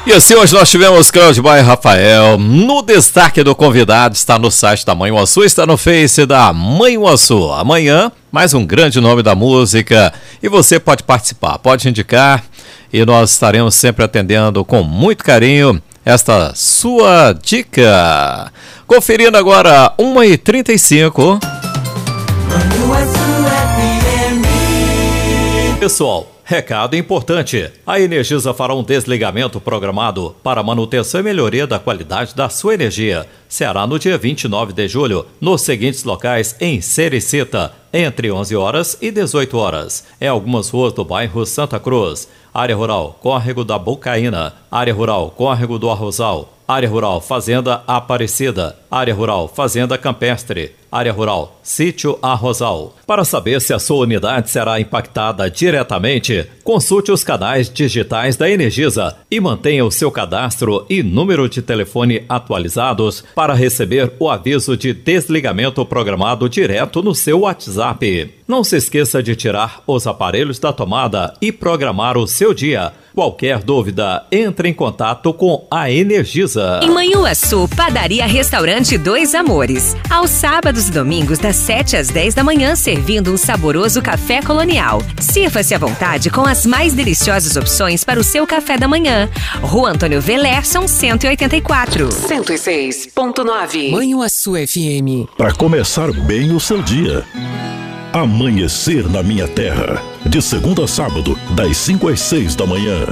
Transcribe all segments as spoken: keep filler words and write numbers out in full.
E assim, hoje nós tivemos Cláudio Baia e Rafael. No destaque do convidado, está no site da Manhuaçu, está no Face da Manhuaçu. Amanhã, mais um grande nome da música. E você pode participar, pode indicar. E nós estaremos sempre atendendo com muito carinho esta sua dica. Conferindo agora, uma e trinta e cinco. Pessoal, recado importante. A Energisa fará um desligamento programado para manutenção e melhoria da qualidade da sua energia. Será no dia vinte e nove de julho, nos seguintes locais em Sericita, entre onze horas e dezoito horas. Em algumas ruas do bairro Santa Cruz. Área Rural, Córrego da Bocaína. Área Rural, Córrego do Arrozal. Área Rural, Fazenda Aparecida. Área Rural, Fazenda Campestre. Área Rural, Sítio Arrozal. Para saber se a sua unidade será impactada diretamente, consulte os canais digitais da Energisa e mantenha o seu cadastro e número de telefone atualizados para receber o aviso de desligamento programado direto no seu WhatsApp. Não se esqueça de tirar os aparelhos da tomada e programar o seu dia. Qualquer dúvida, entre em contato com a Energisa. Em Manhuaçu, Padaria Restaurante Dois Amores. Aos sábados e domingos, das sete às dez da manhã, servindo um saboroso café colonial. Sirva-se à vontade com as mais deliciosas opções para o seu café da manhã. Rua Antônio Velerson, cento e oitenta e quatro. cento e seis ponto nove. Manhuaçu F M. Para começar bem o seu dia. Amanhecer na Minha Terra. De segunda a sábado, das cinco às seis da manhã.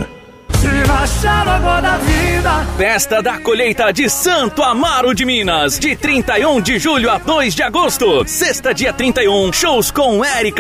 Festa da colheita de Santo Amaro de Minas, de trinta e um de julho a dois de agosto. Sexta, dia trinta e um, shows com Érica